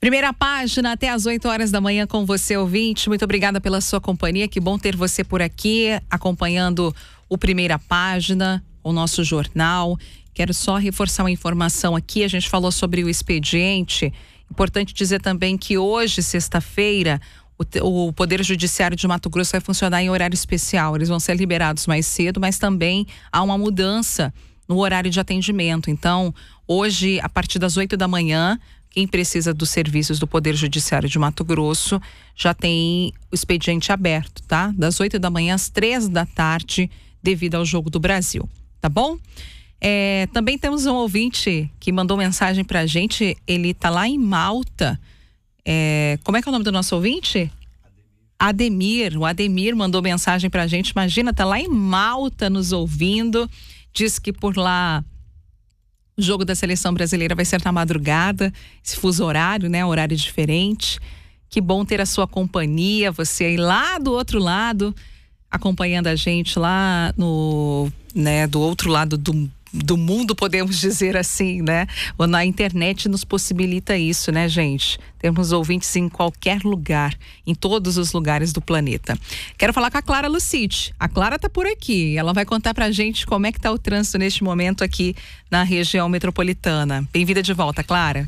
Primeira página até às 8 horas da manhã com você, ouvinte. Muito obrigada pela sua companhia. Que bom ter você por aqui, acompanhando o Primeira Página, o nosso jornal. Quero só reforçar uma informação aqui. A gente falou sobre o expediente. Importante dizer também que hoje, sexta-feira, o Poder Judiciário de Mato Grosso vai funcionar em horário especial. Eles vão ser liberados mais cedo, mas também há uma mudança no horário de atendimento. Então, hoje, a partir das 8 da manhã, quem precisa dos serviços do Poder Judiciário de Mato Grosso já tem o expediente aberto, tá? Das 8 da manhã às 3 da tarde, devido ao Jogo do Brasil, tá bom? Também temos um ouvinte que mandou mensagem pra gente, ele tá lá em Malta. Como é que é o nome do nosso ouvinte? Ademir. O Ademir mandou mensagem pra gente, imagina, tá lá em Malta nos ouvindo, diz que por lá o jogo da seleção brasileira vai ser na madrugada, esse fuso horário, né? Horário diferente. Que bom ter a sua companhia, você aí lá do outro lado, acompanhando a gente lá do outro lado do mundo, podemos dizer assim, né? Ou na internet nos possibilita isso, né, gente? Temos ouvintes em qualquer lugar, em todos os lugares do planeta. Quero falar com a Clara Lucite. A Clara tá por aqui. Ela vai contar pra gente como é que tá o trânsito neste momento aqui na região metropolitana. Bem-vinda de volta, Clara.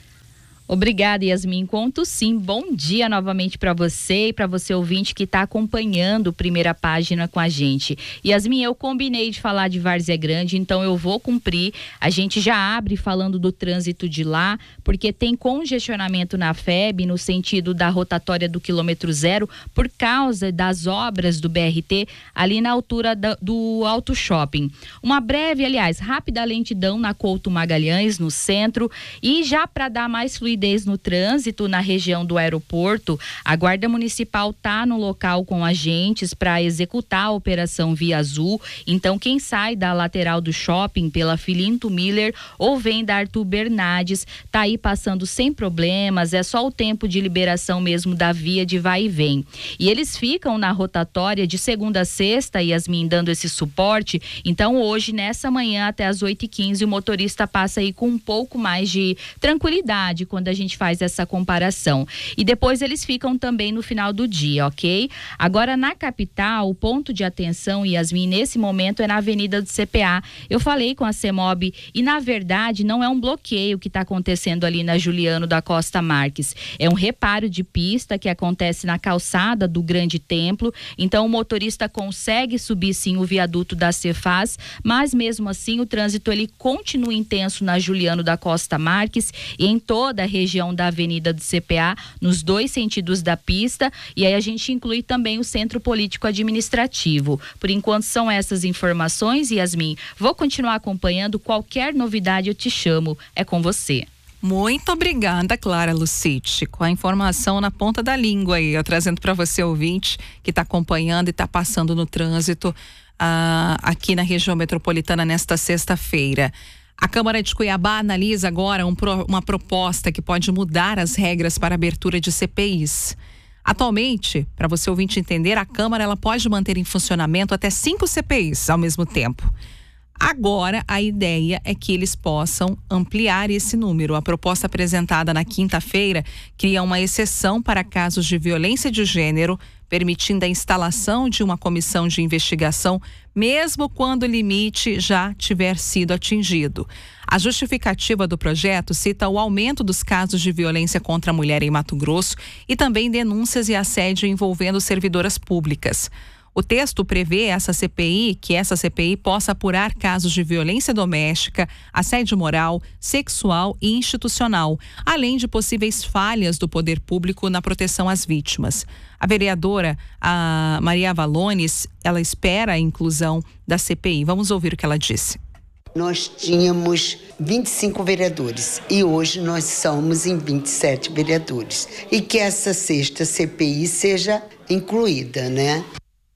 Obrigada, Yasmin. Conto sim. Bom dia novamente para você e para você ouvinte que está acompanhando Primeira Página com a gente. Yasmin, eu combinei de falar de Várzea Grande, então eu vou cumprir. A gente já abre falando do trânsito de lá, porque tem congestionamento na FEB no sentido da rotatória do quilômetro 0 por causa das obras do BRT ali na altura do Auto Shopping. Uma breve, aliás, rápida lentidão na Couto Magalhães, no centro, e já para dar mais fluidez no trânsito na região do aeroporto, a Guarda Municipal está no local com agentes para executar a operação Via Azul. Então, quem sai da lateral do shopping pela Filinto Miller ou vem da Arthur Bernardes, tá aí passando sem problemas, é só o tempo de liberação mesmo da via de vai e vem. E eles ficam na rotatória de segunda a sexta, Yasmin, dando esse suporte. Então, hoje, nessa manhã, até as 8h15, o motorista passa aí com um pouco mais de tranquilidade quando a gente faz essa comparação. E depois eles ficam também no final do dia, ok? Agora, na capital, o ponto de atenção, Yasmin, nesse momento é na Avenida do CPA. Eu falei com a CEMOB e, na verdade, não é um bloqueio que está acontecendo ali na Juliano da Costa Marques. É um reparo de pista que acontece na calçada do Grande Templo. Então, o motorista consegue subir, sim, o viaduto da Cefaz, mas, mesmo assim, o trânsito ele continua intenso na Juliano da Costa Marques e em toda a região da Avenida do CPA, nos dois sentidos da pista, e aí a gente inclui também o Centro Político Administrativo. Por enquanto são essas informações, Yasmin. Vou continuar acompanhando, qualquer novidade eu te chamo, é com você. Muito obrigada, Clara Lucite, com a informação na ponta da língua aí, eu trazendo para você, ouvinte, que está acompanhando e está passando no trânsito aqui na região metropolitana nesta sexta-feira. A Câmara de Cuiabá analisa agora uma proposta que pode mudar as regras para a abertura de CPIs. Atualmente, para você ouvinte entender, a Câmara ela pode manter em funcionamento até 5 CPIs ao mesmo tempo. Agora, a ideia é que eles possam ampliar esse número. A proposta apresentada na quinta-feira cria uma exceção para casos de violência de gênero, permitindo a instalação de uma comissão de investigação, mesmo quando o limite já tiver sido atingido. A justificativa do projeto cita o aumento dos casos de violência contra a mulher em Mato Grosso e também denúncias e assédio envolvendo servidoras públicas. O texto prevê que essa CPI possa apurar casos de violência doméstica, assédio moral, sexual e institucional, além de possíveis falhas do poder público na proteção às vítimas. A vereadora Maria Valones, ela espera a inclusão da CPI. Vamos ouvir o que ela disse. Nós tínhamos 25 vereadores e hoje nós somos em 27 vereadores. E que essa sexta CPI seja incluída, né?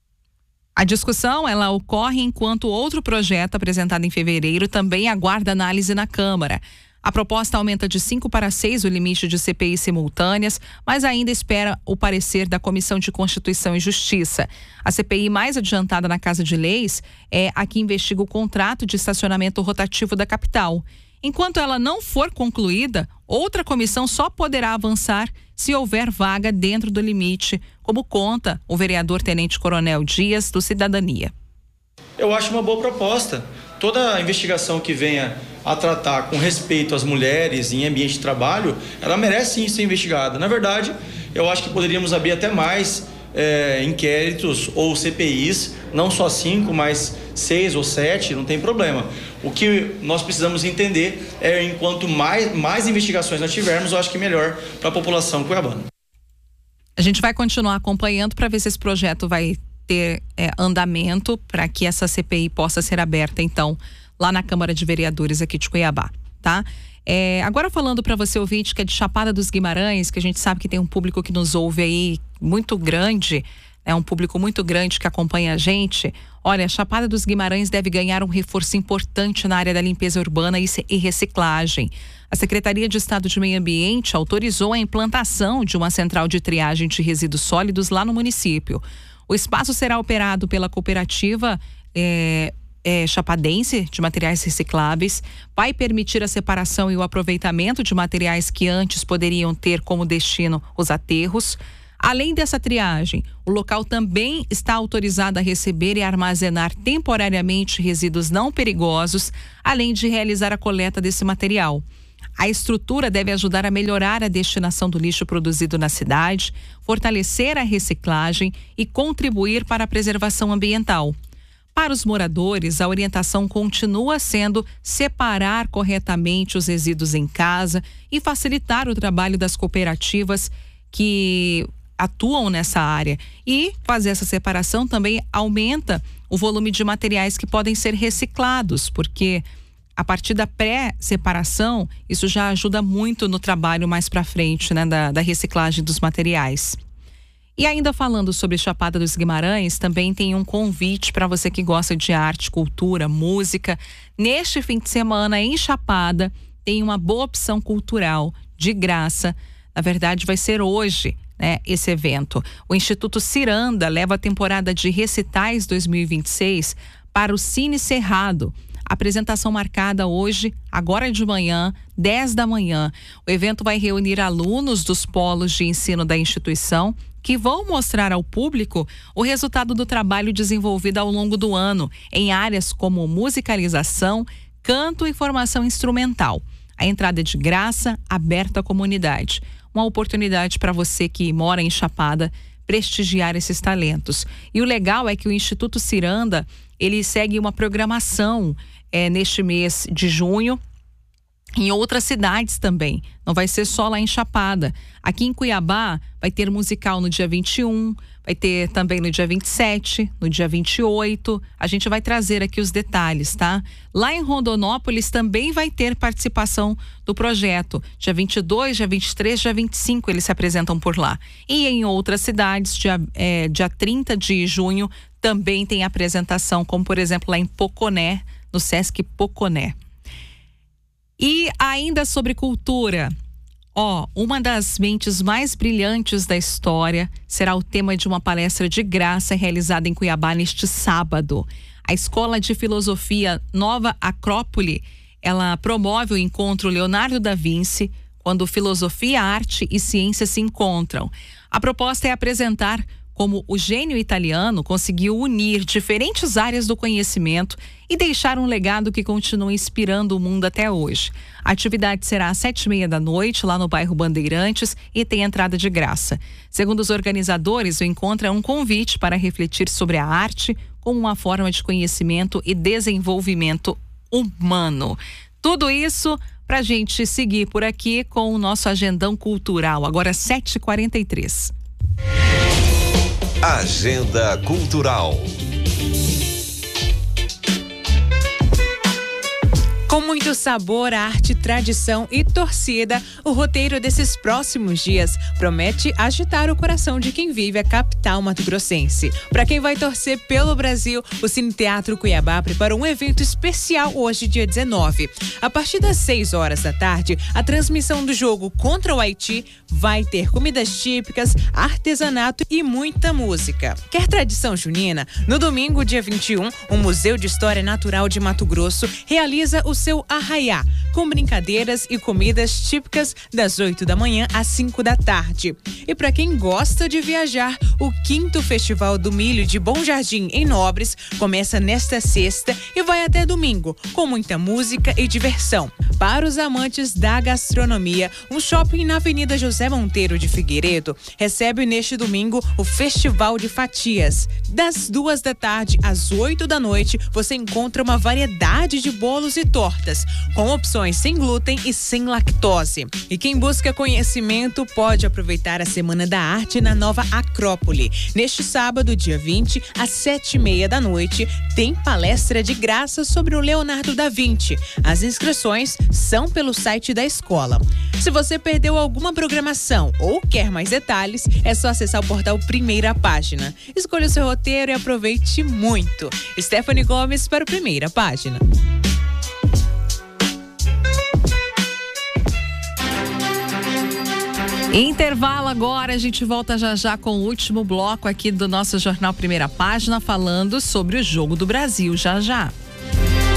A discussão ela ocorre enquanto outro projeto apresentado em fevereiro também aguarda análise na Câmara. A proposta aumenta de 5 para 6 o limite de CPIs simultâneas, mas ainda espera o parecer da Comissão de Constituição e Justiça. A CPI mais adiantada na Casa de Leis é a que investiga o contrato de estacionamento rotativo da capital. Enquanto ela não for concluída, outra comissão só poderá avançar se houver vaga dentro do limite, como conta o vereador Tenente Coronel Dias, do Cidadania. Eu acho uma boa proposta. Toda investigação que venha a tratar com respeito às mulheres em ambiente de trabalho, ela merece sim ser investigada. Na verdade, eu acho que poderíamos abrir até mais inquéritos ou CPIs, não só 5, mas 6 ou 7, não tem problema. O que nós precisamos entender é, enquanto mais investigações nós tivermos, eu acho que melhor para a população cuiabana. A gente vai continuar acompanhando para ver se esse projeto vai ter andamento para que essa CPI possa ser aberta, então, lá na Câmara de Vereadores aqui de Cuiabá, tá? Agora falando para você, ouvinte, que é de Chapada dos Guimarães, que a gente sabe que tem um público que nos ouve aí muito grande, um público muito grande que acompanha a gente. Olha, a Chapada dos Guimarães deve ganhar um reforço importante na área da limpeza urbana e reciclagem. A Secretaria de Estado de Meio Ambiente autorizou a implantação de uma central de triagem de resíduos sólidos lá no município. O espaço será operado pela cooperativa chapadense de materiais recicláveis, vai permitir a separação e o aproveitamento de materiais que antes poderiam ter como destino os aterros. Além dessa triagem, o local também está autorizado a receber e armazenar temporariamente resíduos não perigosos, além de realizar a coleta desse material. A estrutura deve ajudar a melhorar a destinação do lixo produzido na cidade, fortalecer a reciclagem e contribuir para a preservação ambiental. Para os moradores, a orientação continua sendo separar corretamente os resíduos em casa e facilitar o trabalho das cooperativas que atuam nessa área. E fazer essa separação também aumenta o volume de materiais que podem ser reciclados, porque a partir da pré-separação, isso já ajuda muito no trabalho mais para frente, né, da reciclagem dos materiais. E ainda falando sobre Chapada dos Guimarães, também tem um convite para você que gosta de arte, cultura, música. Neste fim de semana, em Chapada, tem uma boa opção cultural, de graça. Na verdade, vai ser hoje, né, esse evento. O Instituto Ciranda leva a temporada de recitais 2026 para o Cine Cerrado. Apresentação marcada hoje, agora de manhã, 10 da manhã. O evento vai reunir alunos dos polos de ensino da instituição que vão mostrar ao público o resultado do trabalho desenvolvido ao longo do ano em áreas como musicalização, canto e formação instrumental. A entrada é de graça, aberta à comunidade. Uma oportunidade para você que mora em Chapada prestigiar esses talentos. E o legal é que o Instituto Ciranda, ele segue uma programação neste mês de junho em outras cidades também. Não vai ser só lá em Chapada. Aqui em Cuiabá vai ter musical no dia 21, vai ter também no dia 27, no dia 28. A gente vai trazer aqui os detalhes, tá? Lá em Rondonópolis também vai ter participação do projeto. Dia 22, dia 23, dia 25 eles se apresentam por lá. E em outras cidades, dia 30 de junho, também tem apresentação, como por exemplo lá em Poconé, no Sesc Poconé. E ainda sobre cultura, uma das mentes mais brilhantes da história será o tema de uma palestra de graça realizada em Cuiabá neste sábado. A Escola de Filosofia Nova Acrópole, ela promove o encontro Leonardo da Vinci, quando filosofia, arte e ciência se encontram. A proposta é apresentar como o gênio italiano conseguiu unir diferentes áreas do conhecimento e deixar um legado que continua inspirando o mundo até hoje. A atividade será às 19h30 lá no bairro Bandeirantes e tem entrada de graça. Segundo os organizadores, o encontro é um convite para refletir sobre a arte como uma forma de conhecimento e desenvolvimento humano. Tudo isso para a gente seguir por aqui com o nosso agendão cultural, agora 7h43. Agenda Cultural. Com muito sabor, arte, tradição e torcida, o roteiro desses próximos dias promete agitar o coração de quem vive a capital mato-grossense. Para quem vai torcer pelo Brasil, o Cine Teatro Cuiabá preparou um evento especial hoje, dia 19. A partir das 6 horas da tarde, a transmissão do jogo contra o Haiti vai ter comidas típicas, artesanato e muita música. Quer tradição junina? No domingo, dia 21, o Museu de História Natural de Mato Grosso realiza o seu arraiá, com brincadeiras e comidas típicas das 8 da manhã às 5 da tarde. E para quem gosta de viajar, o 5º Festival do Milho de Bom Jardim, em Nobres, começa nesta sexta e vai até domingo, com muita música e diversão. Para os amantes da gastronomia, um shopping na Avenida José Monteiro de Figueiredo recebe neste domingo o Festival de Fatias. Das 2 da tarde às 8 da noite, você encontra uma variedade de bolos e tortas, com opções sem glúten e sem lactose. E quem busca conhecimento pode aproveitar a Semana da Arte na Nova Acrópole. Neste sábado, dia 20, às 7h30 da noite, tem palestra de graça sobre o Leonardo da Vinci. As inscrições são pelo site da escola. Se você perdeu alguma programação ou quer mais detalhes, é só acessar o portal Primeira Página. Escolha o seu roteiro e aproveite muito. Stephanie Gomes para o Primeira Página. Intervalo agora, a gente volta já com o último bloco aqui do nosso Jornal Primeira Página, falando sobre o Jogo do Brasil, já.